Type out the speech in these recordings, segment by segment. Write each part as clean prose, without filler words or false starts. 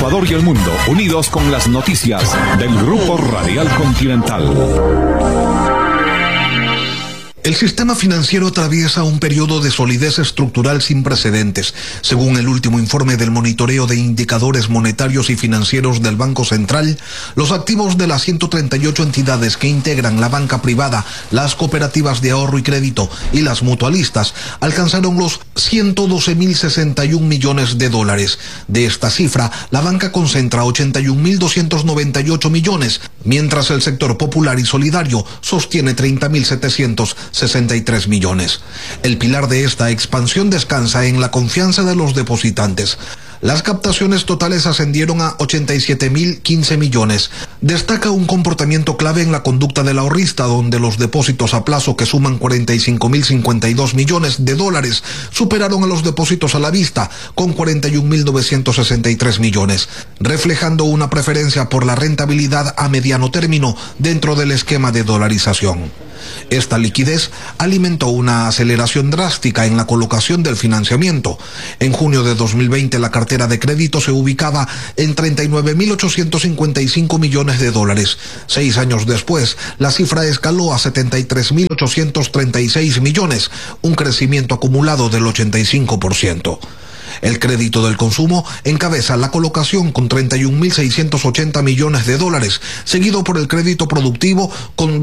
Ecuador y el mundo, unidos con las noticias del Grupo Radial Continental. El sistema financiero atraviesa un periodo de solidez estructural sin precedentes. Según el último informe del monitoreo de indicadores monetarios y financieros del Banco Central, los activos de las 138 entidades que integran la banca privada, las cooperativas de ahorro y crédito y las mutualistas alcanzaron los 112.061 millones de dólares. De esta cifra, la banca concentra 81.298 millones, mientras el sector popular y solidario sostiene 30.763 millones. El pilar de esta expansión descansa en la confianza de los depositantes. Las captaciones totales ascendieron a 87.015 millones. Destaca un comportamiento clave en la conducta del ahorrista, donde los depósitos a plazo, que suman 45.052 millones de dólares, superaron a los depósitos a la vista, con 41.963 millones, reflejando una preferencia por la rentabilidad a mediano término dentro del esquema de dolarización. Esta liquidez alimentó una aceleración drástica en la colocación del financiamiento. En junio de 2020 la cartera de crédito se ubicaba en 39.855 millones de dólares. 6 años después, la cifra escaló a 73.836 millones, un crecimiento acumulado del 85%. El crédito del consumo encabeza la colocación con 31.680 millones de dólares, seguido por el crédito productivo con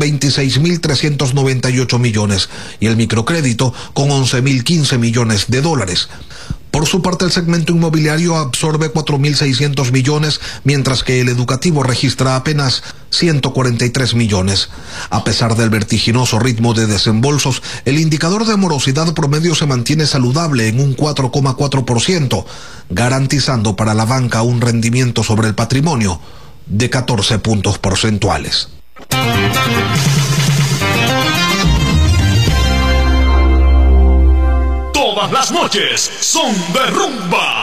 26.398 millones y el microcrédito con 11.015 millones de dólares. Por su parte, el segmento inmobiliario absorbe 4.600 millones, mientras que el educativo registra apenas 143 millones. A pesar del vertiginoso ritmo de desembolsos, el indicador de morosidad promedio se mantiene saludable en un 4,4%, garantizando para la banca un rendimiento sobre el patrimonio de 14 puntos porcentuales. Todas las noches son de rumba.